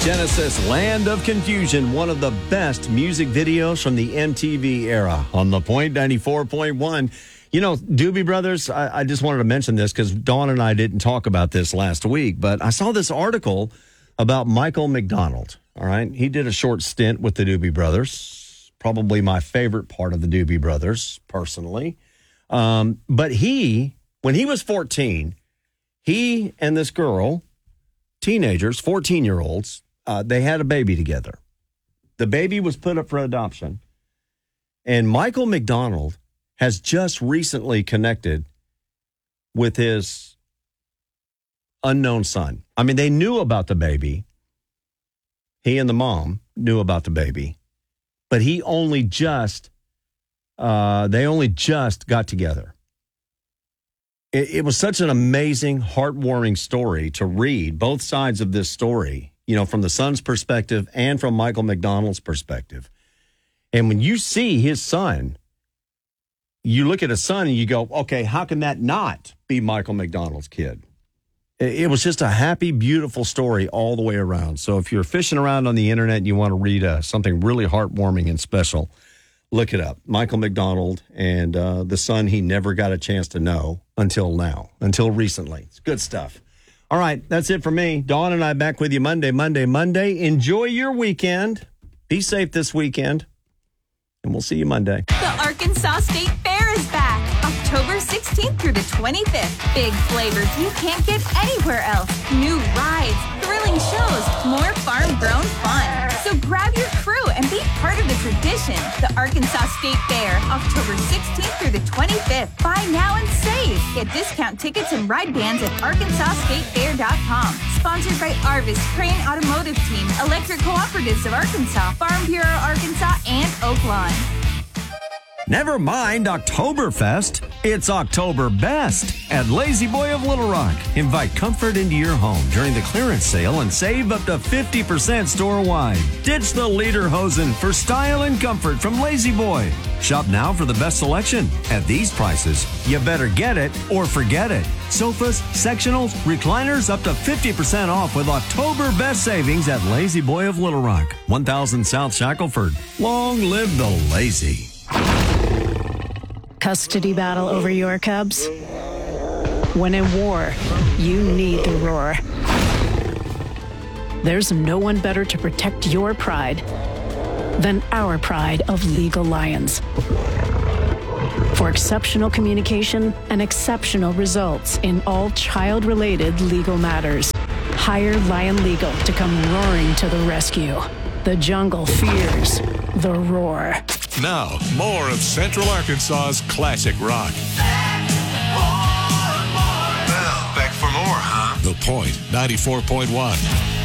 Genesis, Land of Confusion, one of the best music videos from the MTV era on The Point 94.1. You know, Doobie Brothers, I just wanted to mention this because Dawn and I didn't talk about this last week, but I saw this article about Michael McDonald, all right? He did a short stint with the Doobie Brothers, probably my favorite part of the Doobie Brothers, personally. But when he was 14, he and this girl, teenagers, 14-year-olds, they had a baby together. The baby was put up for adoption. And Michael McDonald has just recently connected with his unknown son. I mean, they knew about the baby. He and the mom knew about the baby. But they only just got together. It was such an amazing, heartwarming story to read, both sides of this story, you know, from the son's perspective and from Michael McDonald's perspective. And when you see his son, you look at his son and you go, okay, how can that not be Michael McDonald's kid? It was just a happy, beautiful story all the way around. So if you're fishing around on the internet and you want to read something really heartwarming and special, look it up. Michael McDonald and the son he never got a chance to know until recently. It's good stuff. All right, that's it for me. Dawn and I back with you Monday. Enjoy your weekend. Be safe this weekend. And we'll see you Monday. The Arkansas State Fair is back. October 16th through the 25th. Big flavors you can't get anywhere else. New rides, thrilling shows, more farm-grown fun. So grab your crew and be part of the tradition. The Arkansas State Fair, October 16th through the 25th. Buy now and save. Get discount tickets and ride bands at ArkansasStateFair.com. Sponsored by Arvis, Crane Automotive Team, Electric Cooperatives of Arkansas, Farm Bureau Arkansas, and Oaklawn. Never mind Oktoberfest. It's October Best at Lazy Boy of Little Rock. Invite comfort into your home during the clearance sale and save up to 50% store-wide. Ditch the Lederhosen for style and comfort from Lazy Boy. Shop now for the best selection. At these prices, you better get it or forget it. Sofas, sectionals, recliners up to 50% off with October Best savings at Lazy Boy of Little Rock. 1000 South Shackelford. Long live the lazy. Custody battle over your cubs? When in war, you need the roar. There's no one better to protect your pride than our pride of Legal Lions. For exceptional communication and exceptional results in all child-related legal matters, hire Lion Legal to come roaring to the rescue. The jungle fears the roar. Now, more of Central Arkansas's classic rock. Well, back for more, huh? The Point 94.1.